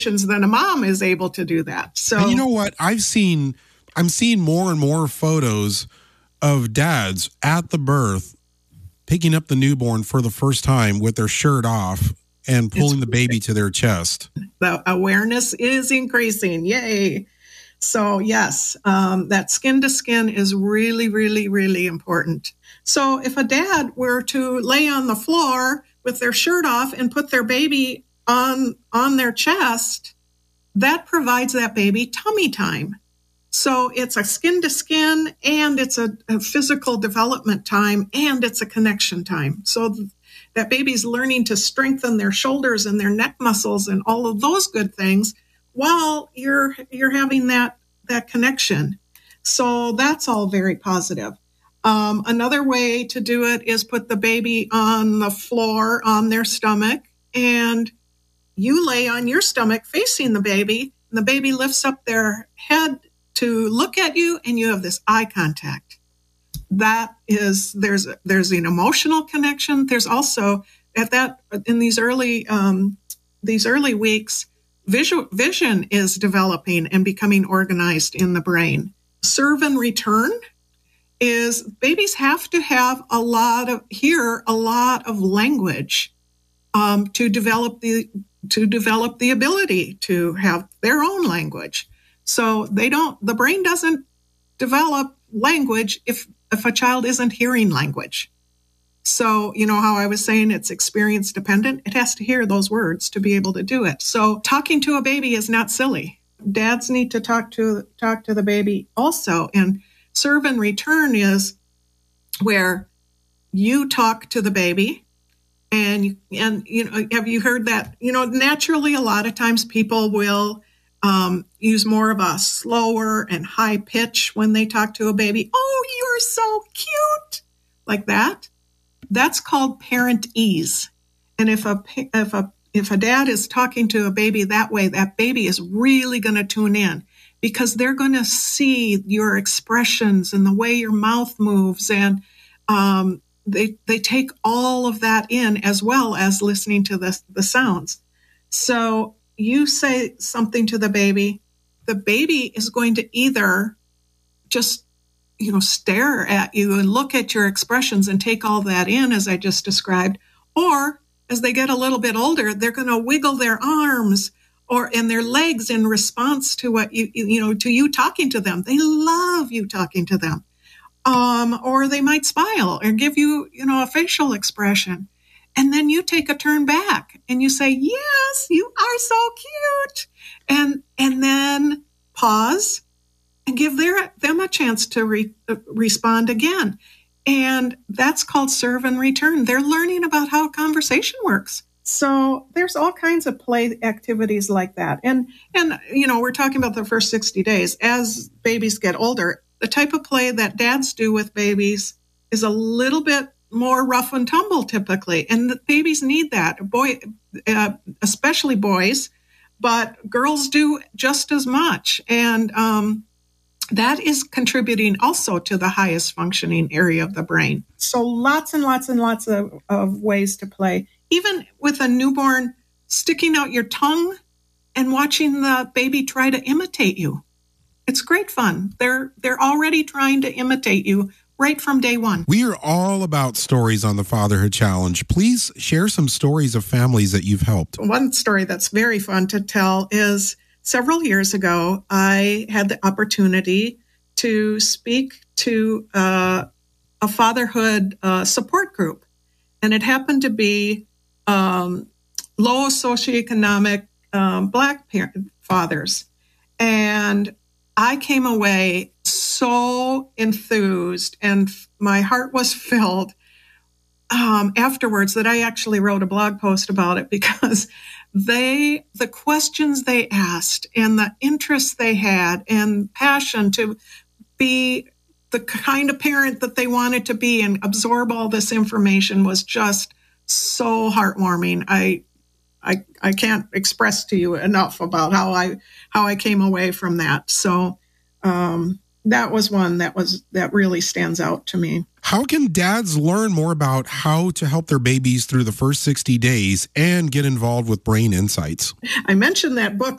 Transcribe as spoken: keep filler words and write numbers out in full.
than a mom is able to do that. So and you know what? I've seen, I'm seeing more and more photos of dads at the birth picking up the newborn for the first time with their shirt off and pulling the baby to their chest. The awareness is increasing. Yay. So yes, um, that skin to skin is really, really, really important. So if a dad were to lay on the floor with their shirt off and put their baby on, on their chest, that provides that baby tummy time. So it's a skin to skin, and it's a, a physical development time, and it's a connection time. So th- that baby's learning to strengthen their shoulders and their neck muscles and all of those good things while you're you're having that that connection. So that's all very positive. Um, another way to do it is put the baby on the floor on their stomach, and you lay on your stomach facing the baby, and the baby lifts up their head to look at you, and you have this eye contact. That is, there's there's an emotional connection. There's also at that in these early um, these early weeks, visual vision is developing and becoming organized in the brain. Serve and return is babies have to have a lot of hear a lot of language um, to develop the to develop the ability to have their own language. So they don't, the brain doesn't develop language if, if a child isn't hearing language. So, you know how I was saying it's experience dependent? It has to hear those words to be able to do it. So talking to a baby is not silly. Dads need to talk to, talk to the baby also. And serve and return is where you talk to the baby. And, and, you know, have you heard that? You know, naturally, a lot of times people will Um, use more of a slower and high pitch when they talk to a baby. Oh, you're so cute. Like that. That's called parent ease. And if a, if a, if a dad is talking to a baby that way, that baby is really going to tune in because they're going to see your expressions and the way your mouth moves. And, um, they, they take all of that in as well as listening to the, the sounds. So, you say something to the baby, the baby is going to either just, you know, stare at you and look at your expressions and take all that in, as I just described, or as they get a little bit older, they're going to wiggle their arms or and their legs in response to what you, you know, to you talking to them. They love you talking to them. Um, or they might smile or give you, you know, a facial expression. And then you take a turn back and you say, yes, you are so cute. And, and then pause and give their, them a chance to re, uh, respond again. And that's called serve and return. They're learning about how conversation works. So there's all kinds of play activities like that. And, and, you know, we're talking about the first sixty days. As babies get older, the type of play that dads do with babies is a little bit more rough and tumble typically. And the babies need that, boy, uh, especially boys, but girls do just as much. And um, that is contributing also to the highest functioning area of the brain. So lots and lots and lots of, of ways to play. Even with a newborn, sticking out your tongue and watching the baby try to imitate you. It's great fun. They're they're already trying to imitate you right from day one. We are all about stories on the Fatherhood Challenge. Please share some stories of families that you've helped. One story that's very fun to tell is several years ago, I had the opportunity to speak to uh, a fatherhood uh, support group. And it happened to be um, low socioeconomic um, Black parent, fathers. And I came away so enthused and my heart was filled um, afterwards that I actually wrote a blog post about it because they, the questions they asked and the interest they had and passion to be the kind of parent that they wanted to be and absorb all this information was just so heartwarming. I, I, I can't express to you enough about how I, how I came away from that. So, um, that was one that was that really stands out to me. How can dads learn more about how to help their babies through the first sixty days and get involved with Brain Insights? I mentioned that book